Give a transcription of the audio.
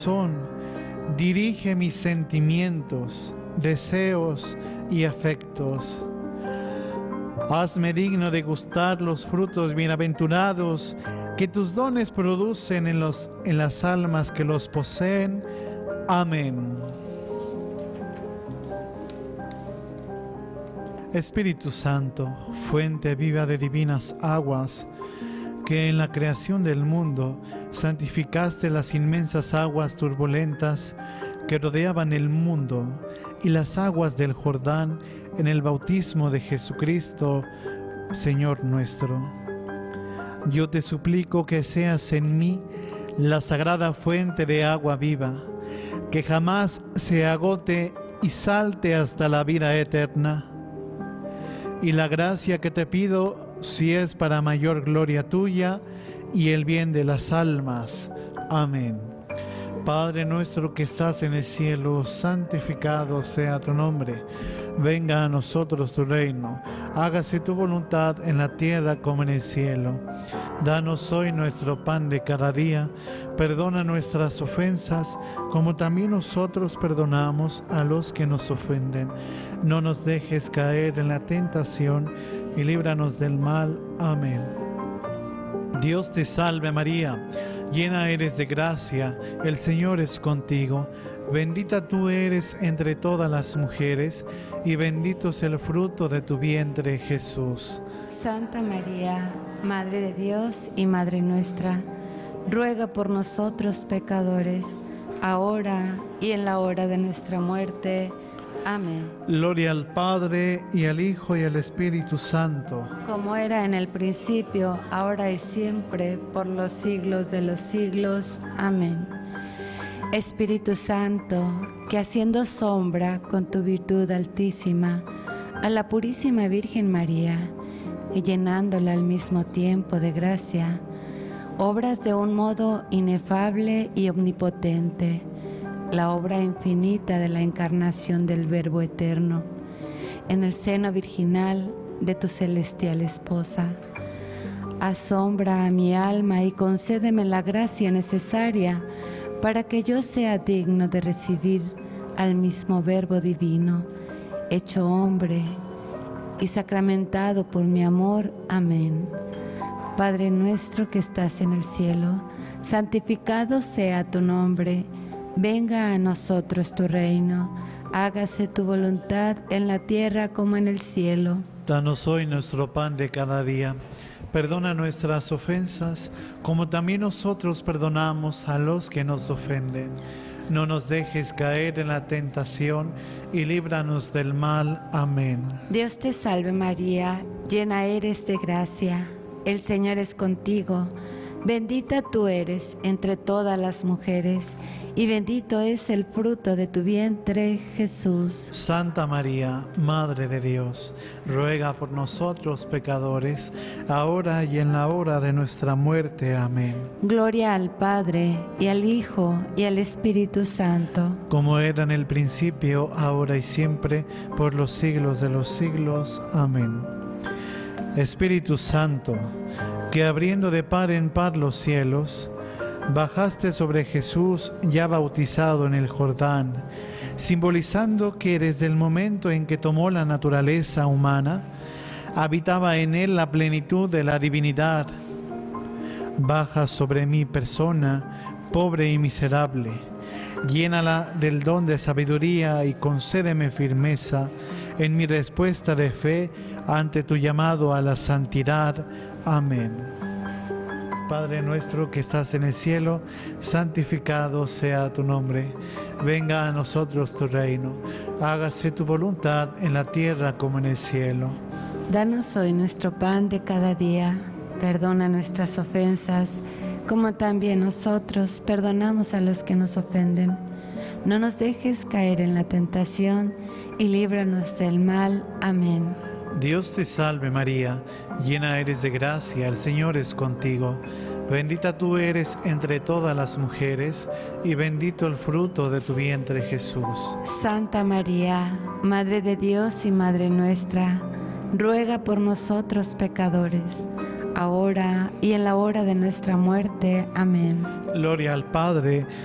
dirige mis sentimientos, deseos y afectos. Hazme digno de gustar los frutos bienaventurados que tus dones producen en las almas que los poseen. Amén. Espíritu Santo, fuente viva de divinas aguas, que en la creación del mundo santificaste las inmensas aguas turbulentas que rodeaban el mundo y las aguas del Jordán en el bautismo de Jesucristo, Señor nuestro. Yo te suplico que seas en mí la sagrada fuente de agua viva, que jamás se agote y salte hasta la vida eterna. Y la gracia que te pido, si es para mayor gloria tuya y el bien de las almas. Amén. Padre nuestro que estás en el cielo, santificado sea tu nombre. Venga a nosotros tu reino. Hágase tu voluntad en la tierra como en el cielo. Danos hoy nuestro pan de cada día. Perdona nuestras ofensas, como también nosotros perdonamos a los que nos ofenden. No nos dejes caer en la tentación y líbranos del mal. Amén. Dios te salve María, llena eres de gracia, el Señor es contigo. Bendita tú eres entre todas las mujeres, y bendito es el fruto de tu vientre, Jesús. Santa María, Madre de Dios y Madre nuestra, ruega por nosotros pecadores, ahora y en la hora de nuestra muerte. Amén. Gloria al Padre, y al Hijo, y al Espíritu Santo. Como era en el principio, ahora y siempre, por los siglos de los siglos. Amén. Espíritu Santo, que haciendo sombra con tu virtud altísima a la purísima Virgen María, y llenándola al mismo tiempo de gracia, obras de un modo inefable y omnipotente la obra infinita de la encarnación del Verbo eterno en el seno virginal de tu celestial esposa. Asombra a mi alma y concédeme la gracia necesaria para que yo sea digno de recibir al mismo Verbo divino, hecho hombre y sacramentado por mi amor. Amén. Padre nuestro que estás en el cielo, santificado sea tu nombre. Venga a nosotros tu reino, hágase tu voluntad en la tierra como en el cielo. Danos hoy nuestro pan de cada día. Perdona nuestras ofensas, como también nosotros perdonamos a los que nos ofenden. No nos dejes caer en la tentación y líbranos del mal. Amén. Dios te salve María, llena eres de gracia, el Señor es contigo. Bendita tú eres entre todas las mujeres, y bendito es el fruto de tu vientre, Jesús. Santa María, Madre de Dios, ruega por nosotros pecadores, ahora y en la hora de nuestra muerte. Amén. Gloria al Padre, y al Hijo, y al Espíritu Santo. Como era en el principio, ahora y siempre, por los siglos de los siglos. Amén. Espíritu Santo, que abriendo de par en par los cielos, bajaste sobre Jesús ya bautizado en el Jordán, simbolizando que desde el momento en que tomó la naturaleza humana, habitaba en él la plenitud de la divinidad. Baja sobre mi persona, pobre y miserable, llénala del don de sabiduría y concédeme firmeza en mi respuesta de fe ante tu llamado a la santidad. Amén. Padre nuestro que estás en el cielo, santificado sea tu nombre. Venga a nosotros tu reino. Hágase tu voluntad en la tierra como en el cielo. Danos hoy nuestro pan de cada día. Perdona nuestras ofensas, como también nosotros perdonamos a los que nos ofenden. No nos dejes caer en la tentación y líbranos del mal. Amén. Dios te salve María, llena eres de gracia, el Señor es contigo. Bendita tú eres entre todas las mujeres, y bendito el fruto de tu vientre, Jesús. Santa María, Madre de Dios y Madre nuestra, ruega por nosotros pecadores, ahora y en la hora de nuestra muerte. Amén. Gloria al Padre,